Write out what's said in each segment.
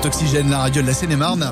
écoute Oxygène, la radio de la Seine-et-Marne.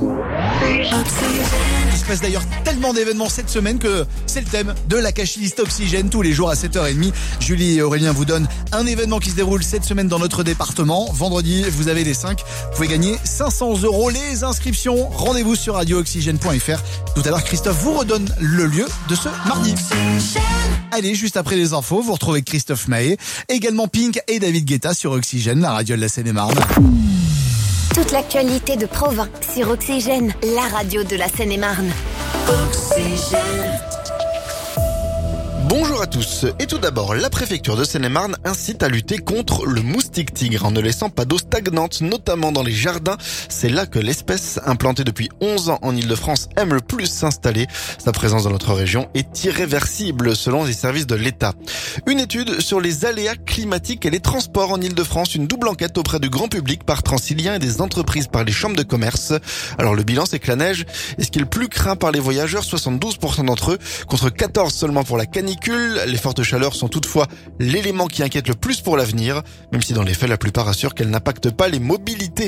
Il se passe d'ailleurs tellement d'événements cette semaine que c'est le thème de la cash list Oxygène tous les jours à 7h30. Julie et Aurélien vous donnent un événement qui se déroule cette semaine dans notre département. Vendredi, vous avez les 5. Vous pouvez gagner 500 €. Les inscriptions, rendez-vous sur radiooxygène.fr. Tout à l'heure, Christophe vous redonne le lieu de ce mardi. Allez, juste après les infos, vous retrouvez Christophe Mahé, également Pink et David Guetta sur Oxygène, la radio de la Seine-et-Marne. Toute l'actualité de Provins sur Oxygène, la radio de la Seine-et-Marne. Oxygène. Bonjour à tous. Et tout d'abord, la préfecture de Seine-et-Marne incite à lutter contre le moustique tigre en ne laissant pas d'eau stagnante, notamment dans les jardins. C'est là que l'espèce, implantée depuis 11 ans en Ile-de-France, aime le plus s'installer. Sa présence dans notre région est irréversible selon les services de l'État. Une étude sur les aléas climatiques et les transports en Ile-de-France, une double enquête auprès du grand public par Transilien et des entreprises par les chambres de commerce. Alors le bilan, c'est que la neige est ce qui est le plus craint par les voyageurs, 72% d'entre eux, contre 14% seulement pour la canicule. Les fortes chaleurs sont toutefois l'élément qui inquiète le plus pour l'avenir, même si dans les faits, la plupart assurent qu'elles n'impactent pas les mobilités.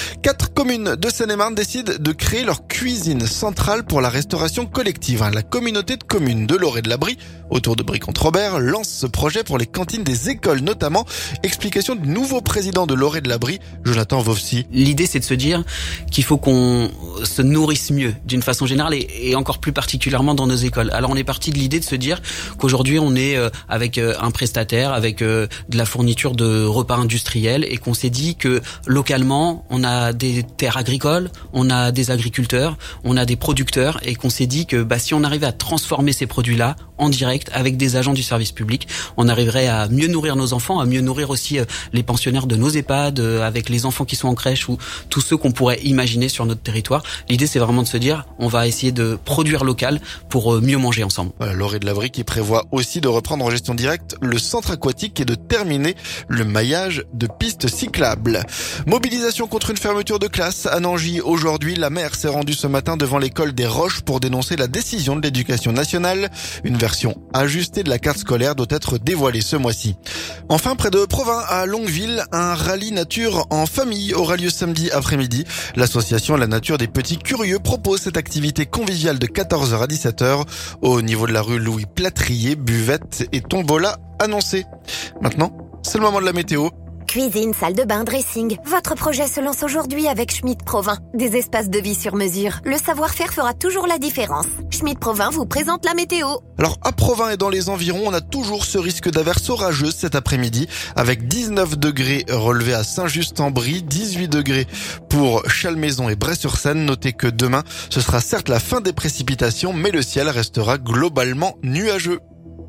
4 communes de Seine-et-Marne décident de créer leur cuisine centrale pour la restauration collective. La communauté de communes de Loré de l'Abri, autour de Brie-Comte-Robert, lance ce projet pour les cantines des écoles notamment. Explication du nouveau président de Loré de l'Abri, Jonathan Vovsi. L'idée, c'est de se dire qu'il faut qu'on se nourrisse mieux d'une façon générale et encore plus particulièrement dans nos écoles. Alors on est parti de l'idée de se dire qu'aujourd'hui on est avec un prestataire, avec de la fourniture de repas industriels et qu'on s'est dit que localement on a des terres agricoles, on a des agriculteurs, on a des producteurs et qu'on s'est dit que si on arrivait à transformer ces produits-là en direct avec des agents du service public, on arriverait à mieux nourrir nos enfants, à mieux nourrir aussi les pensionnaires de nos EHPAD, avec les enfants qui sont en crèche ou tous ceux qu'on pourrait imaginer sur notre territoire. L'idée, c'est vraiment de se dire, on va essayer de produire local pour mieux manger ensemble. Voilà, Loré de l'Abri qui prévoit aussi de reprendre en gestion directe le centre aquatique et de terminer le maillage de pistes cyclables. Mobilisation contre une fermeture de classe à Nangy. Aujourd'hui, la maire s'est rendue ce matin devant l'école des Roches pour dénoncer la décision de l'Éducation nationale. Une version ajustée de la carte scolaire doit être dévoilée ce mois-ci. Enfin, près de Provins, à Longueville, un rallye nature en famille aura lieu samedi après-midi. L'association La Nature des Petits Curieux propose cette activité conviviale de 14h à 17h au niveau de la rue Louis Platrier, buvette et tombola annoncée. Maintenant, c'est le moment de la météo. Cuisine, salle de bain, dressing. Votre projet se lance aujourd'hui avec Schmitt Provins. Des espaces de vie sur mesure. Le savoir-faire fera toujours la différence. Schmitt Provins vous présente la météo. Alors à Provins et dans les environs, on a toujours ce risque d'averse orageuse cet après-midi avec 19 degrés relevés à Saint-Just-en-Brie, 18 degrés pour Chalmaison et Bray-sur-Seine. Notez que demain, ce sera certes la fin des précipitations, mais le ciel restera globalement nuageux.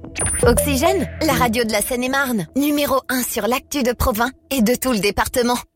Oxygène, la radio de la Seine-et-Marne. Numéro 1 sur l'actu de Provins et de tout le département.